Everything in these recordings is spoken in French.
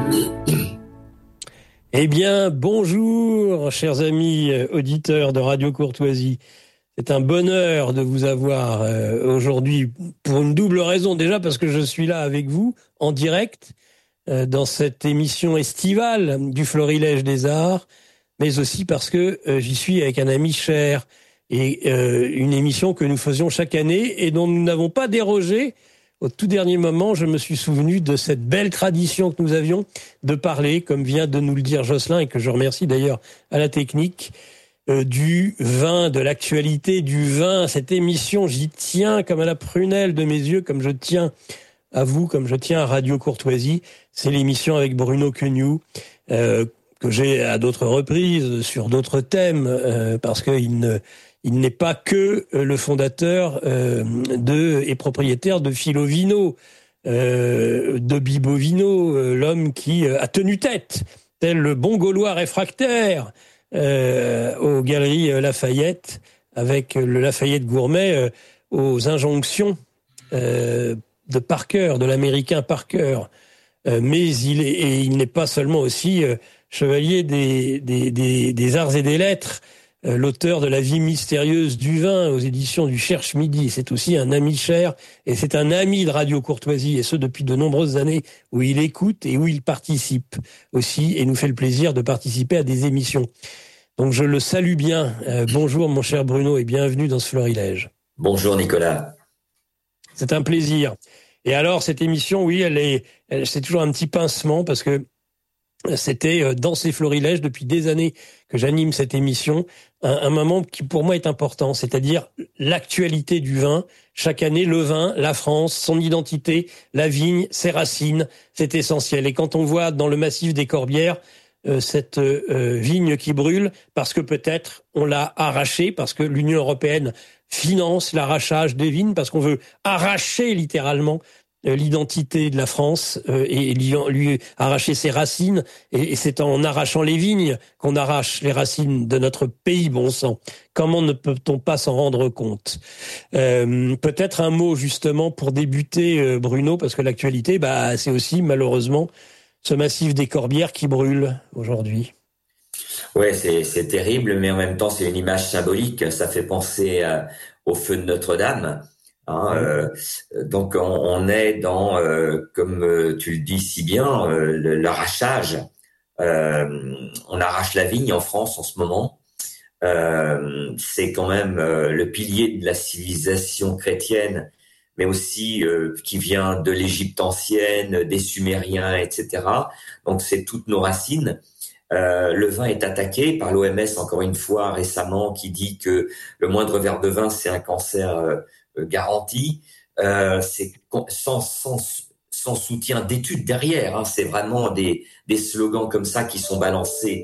Eh bien, bonjour, chers amis auditeurs de Radio Courtoisie. C'est un bonheur de vous avoir aujourd'hui pour une double raison. Déjà parce que je suis là avec vous en direct dans cette émission estivale du Florilège des Arts, mais aussi parce que j'y suis avec un ami cher et une émission que nous faisions chaque année et dont nous n'avons pas dérogé. Au tout dernier moment, je me suis souvenu de cette belle tradition que nous avions de parler, comme vient de nous le dire Jocelyn, et que je remercie d'ailleurs à la technique, du vin, de l'actualité du vin. Cette émission, j'y tiens comme à la prunelle de mes yeux, comme je tiens à vous, comme je tiens à Radio Courtoisie. C'est l'émission avec Bruno Quenu, que j'ai à d'autres reprises sur d'autres thèmes, parce il n'est pas que le fondateur et propriétaire de Filovino, de Bibovino, l'homme qui a tenu tête, tel le bon Gaulois réfractaire, aux Galeries Lafayette, avec le Lafayette gourmet, aux injonctions de Parker, de l'américain Parker. Mais il n'est pas seulement aussi chevalier des arts et des lettres, l'auteur de La vie mystérieuse du vin aux éditions du Cherche Midi. C'est aussi un ami cher et c'est un ami de Radio Courtoisie, et ce depuis de nombreuses années, où il écoute et où il participe aussi et nous fait le plaisir de participer à des émissions. Donc je le salue bien. Bonjour mon cher Bruno et bienvenue dans ce Florilège. Bonjour Nicolas. C'est un plaisir. Et alors cette émission, oui, c'est toujours un petit pincement parce que c'était dans ces florilèges depuis des années que j'anime cette émission, un moment qui pour moi est important, c'est-à-dire l'actualité du vin. Chaque année, le vin, la France, son identité, la vigne, ses racines, c'est essentiel. Et quand on voit dans le massif des Corbières cette vigne qui brûle, parce que peut-être on l'a arrachée, parce que l'Union européenne finance l'arrachage des vignes, parce qu'on veut arracher littéralement l'identité de la France et lui arracher ses racines, et c'est en arrachant les vignes qu'on arrache les racines de notre pays, bon sang. Comment ne peut-on pas s'en rendre compte? Peut-être un mot justement pour débuter, Bruno, parce que l'actualité, c'est aussi malheureusement ce massif des Corbières qui brûle aujourd'hui. Ouais, c'est terrible, mais en même temps c'est une image symbolique. Ça fait penser au feu de Notre-Dame. Donc on est dans, comme tu le dis si bien, l'arrachage. On arrache la vigne en France en ce moment. C'est quand même le pilier de la civilisation chrétienne, mais aussi qui vient de l'Égypte ancienne, des Sumériens, etc. Donc c'est toutes nos racines. Le vin est attaqué par l'OMS encore une fois récemment, qui dit que le moindre verre de vin c'est un cancer garanti. C'est sans soutien d'études derrière, hein. C'est vraiment des slogans comme ça qui sont balancés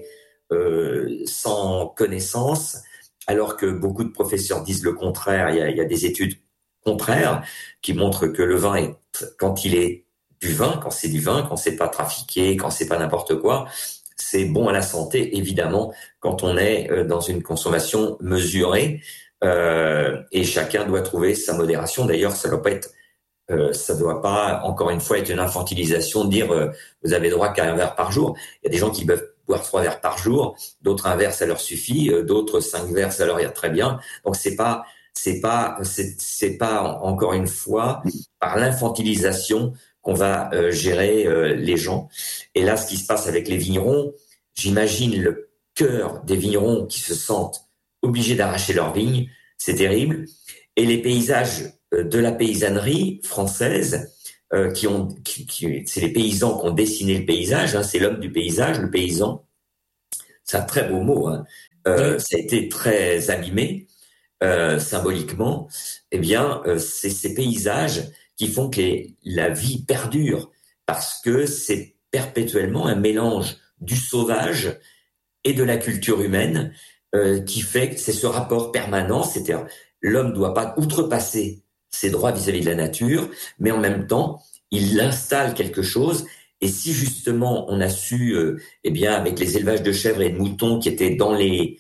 sans connaissance, alors que beaucoup de professeurs disent le contraire. Il y a des études contraires qui montrent que le vin quand il est du vin, quand c'est du vin, quand c'est pas trafiqué, quand c'est pas n'importe quoi, c'est bon à la santé, évidemment, quand on est dans une consommation mesurée. Et chacun doit trouver sa modération. D'ailleurs, ça doit pas encore une fois être une infantilisation de dire vous avez droit qu'à un verre par jour. Il y a des gens qui peuvent boire 3 verres par jour, d'autres un verre ça leur suffit, d'autres 5 verres ça leur ira très bien. Donc c'est pas encore une fois par l'infantilisation qu'on va gérer les gens. Et là, ce qui se passe avec les vignerons, j'imagine le cœur des vignerons qui se sentent obligés d'arracher leurs vignes, c'est terrible. Et les paysages de la paysannerie française, c'est les paysans qui ont dessiné le paysage, hein, c'est l'homme du paysage, le paysan. C'est un très beau mot, hein. Ça a été très abîmé symboliquement. Eh bien, c'est ces paysages qui font que la vie perdure, parce que c'est perpétuellement un mélange du sauvage et de la culture humaine, qui fait que c'est ce rapport permanent, c'est-à-dire l'homme ne doit pas outrepasser ses droits vis-à-vis de la nature, mais en même temps, il installe quelque chose. Et si justement on a su, avec les élevages de chèvres et de moutons qui étaient dans les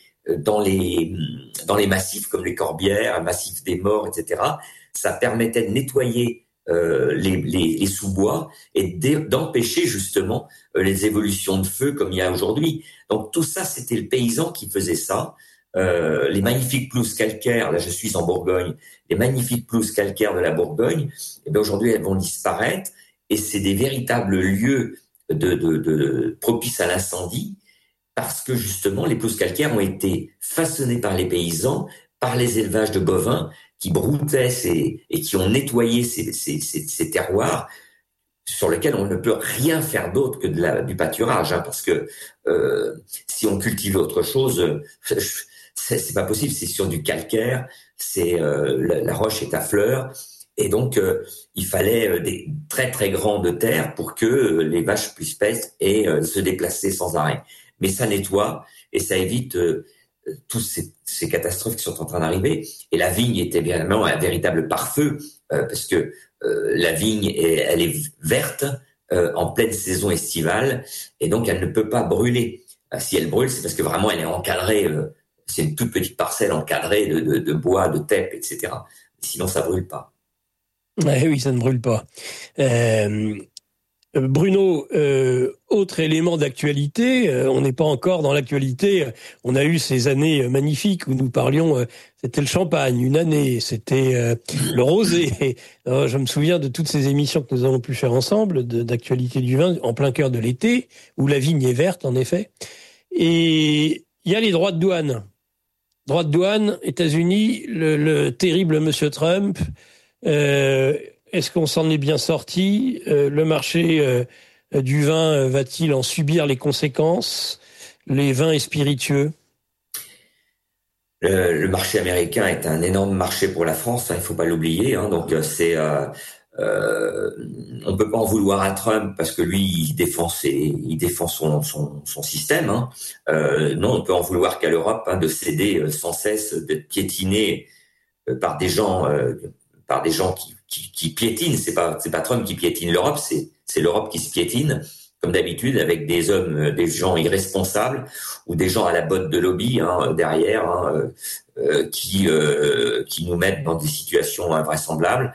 massifs comme les Corbières, le massif des Morts, etc., ça permettait de nettoyer les sous-bois et d'empêcher justement les évolutions de feu comme il y a aujourd'hui. Donc tout ça, c'était le paysan qui faisait ça. Les magnifiques pelouses calcaires, là je suis en Bourgogne, les magnifiques pelouses calcaires de la Bourgogne, eh bien aujourd'hui elles vont disparaître et c'est des véritables lieux de propices à l'incendie parce que justement les pelouses calcaires ont été façonnées par les paysans, par les élevages de bovins qui broutaient et qui ont nettoyé ces terroirs sur lesquels on ne peut rien faire d'autre que du pâturage, hein, parce que si on cultivait autre chose, c'est pas possible. C'est sur du calcaire, la roche est à fleur, et donc il fallait des très très grandes terres pour que les vaches puissent paître et se déplacer sans arrêt. Mais ça nettoie et ça évite toutes ces catastrophes qui sont en train d'arriver. Et la vigne est évidemment un véritable pare-feu, parce que la vigne, elle est verte en pleine saison estivale, et donc elle ne peut pas brûler. Si elle brûle, c'est parce que vraiment elle est encadrée, c'est une toute petite parcelle encadrée de bois, de tèpe, etc. Sinon, ça brûle pas. Oui, ça ne brûle pas. Bruno, autre élément d'actualité, on n'est pas encore dans l'actualité, on a eu ces années magnifiques où nous parlions, c'était le champagne, une année, c'était le rosé. Je me souviens de toutes ces émissions que nous avons pu faire ensemble, d'actualité du vin, en plein cœur de l'été, où la vigne est verte, en effet. Et il y a les droits de douane. Droits de douane, États-Unis, le terrible monsieur Trump, est-ce qu'on s'en est bien sorti ? Le marché du vin va-t-il en subir les conséquences ? Les vins et spiritueux ? Le marché américain est un énorme marché pour la France, hein, il faut pas l'oublier. Hein, donc on peut pas en vouloir à Trump parce que lui il défend son système. Hein. Non, on peut en vouloir qu'à l'Europe, hein, de céder sans cesse, d'être piétiné par des gens qui piétinent. C'est pas Trump qui piétine l'Europe, c'est l'Europe qui se piétine, comme d'habitude, avec des gens irresponsables ou des gens à la botte de lobby, hein, derrière, hein, qui nous mettent dans des situations invraisemblables.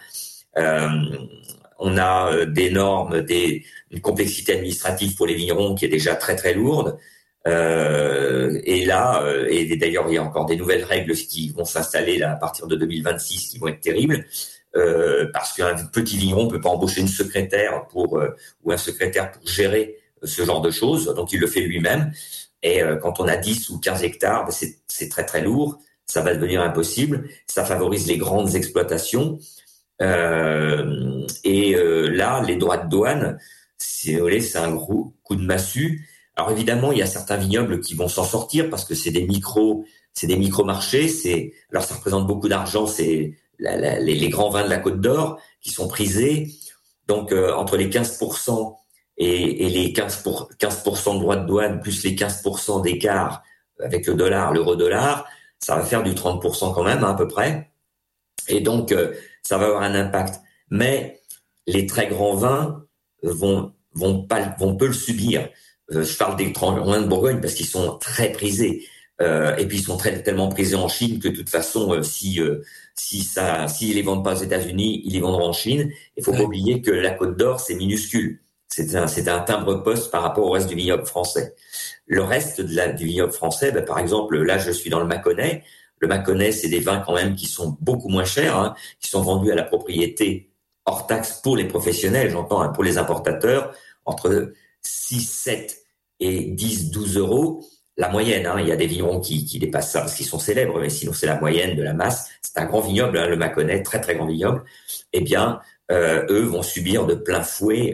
On a des normes, une complexité administrative pour les vignerons qui est déjà très très lourde. Et d'ailleurs il y a encore des nouvelles règles qui vont s'installer là à partir de 2026 qui vont être terribles, parce qu'un petit vigneron peut pas embaucher une secrétaire ou un secrétaire pour gérer ce genre de choses, donc il le fait lui-même. Et quand on a 10 ou 15 hectares, c'est très très lourd, ça va devenir impossible, ça favorise les grandes exploitations. Là, les droits de douane, si vous voulez, c'est un gros coup de massue. Alors évidemment, il y a certains vignobles qui vont s'en sortir parce que c'est des micro-marchés. Alors ça représente beaucoup d'argent. C'est les grands vins de la Côte d'Or qui sont prisés. Donc entre les 15% et les 15% de droits de douane plus les 15% d'écart avec l'euro-dollar, ça va faire du 30% quand même, hein, à peu près. Et donc ça va avoir un impact. Mais les très grands vins vont peu le subir. Je parle des grands vins de Bourgogne parce qu'ils sont très prisés, et puis ils sont tellement prisés en Chine que de toute façon, s'ils les vendent pas aux États-Unis, ils les vendront en Chine. Il faut pas oublier que la Côte d'Or c'est minuscule, c'est un timbre-poste par rapport au reste du vignoble français. Le reste du vignoble français, par exemple, là je suis dans le Mâconnais. Le Mâconnais, c'est des vins quand même qui sont beaucoup moins chers, hein, qui sont vendus à la propriété hors taxe pour les professionnels, j'entends, hein, pour les importateurs, entre 6, 7 et 10, 12 euros, la moyenne. Hein. Il y a des vignerons qui dépassent ça parce qu'ils sont célèbres, mais sinon c'est la moyenne de la masse. C'est un grand vignoble, hein, le Mâconnais, très très grand vignoble. Eh bien, eux vont subir de plein fouet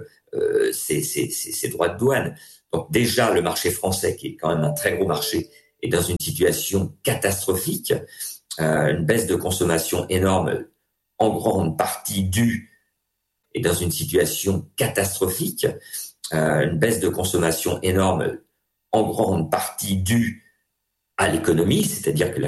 ces droits de douane. Donc déjà, le marché français, qui est quand même un très gros marché, est dans une situation catastrophique, une baisse de consommation énorme, en grande partie due, est dans une situation catastrophique. Une baisse de consommation énorme, en grande partie due à l'économie, c'est-à-dire que